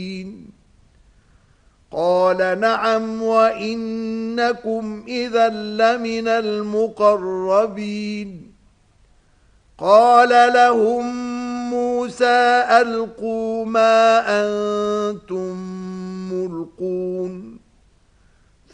قال نعم وإنكم إذا لمن المقربين قال لهم موسى ألقوا ما